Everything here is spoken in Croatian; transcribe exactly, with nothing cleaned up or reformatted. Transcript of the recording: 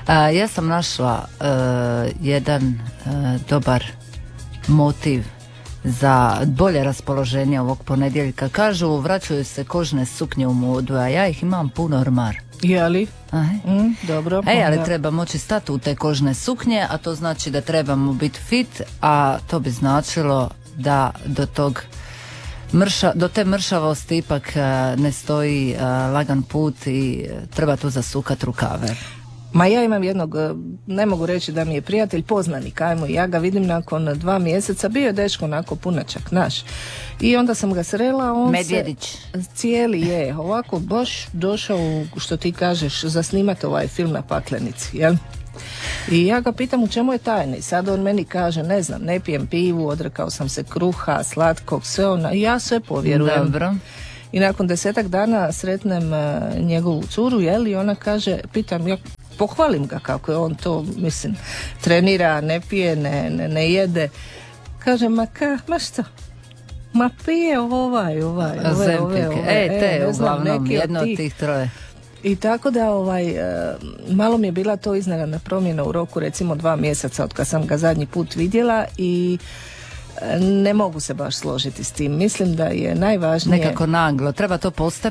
A, ja sam našla uh, jedan uh, dobar motiv za bolje raspoloženje ovog ponedjeljka. Kažu, vraćaju se kožne suknje u modu, a ja ih imam pun ormar. Je li? Mm, dobro. Ej, ali treba moći stati u te kožne suknje, a to znači da trebamo biti fit, a to bi značilo da do tog mrša, do te mršavosti ipak uh, ne stoji uh, lagan put i treba tu zasukati rukave. Ma ja imam jednog, ne mogu reći da mi je prijatelj, poznanik, ajmo, ja ga vidim nakon dva mjeseca, bio je dečko onako punačak naš. I onda sam ga srela, on Medvjedić. se cijeli je ovako baš došao, što ti kažeš, za snimat ovaj film na paklenici, jel? I ja ga pitam u čemu je tajna i sad on meni kaže, ne znam, ne pijem pivu, odrekao sam se kruha, slatkog, sve ona, i ja sve povjerujem. Dobro. I nakon desetak dana sretnem uh, njegovu curu, jel, i ona kaže, pitam, ja pohvalim ga kako je on to, mislim, trenira, ne pije, ne, ne, ne jede. Kaže, ma ka, ma što? Ma pije ovaj, ovaj, ove, ove, ove, ove. E, te, e, ne znam, uglavnom, neki od jedno od tih. tih troje. I tako da, ovaj, malo mi je bila to iznenadna promjena u roku, recimo dva mjeseca od kad sam ga zadnji put vidjela i ne mogu se baš složiti s tim. Mislim da je najvažnije... Nekako naglo, treba to postepeno.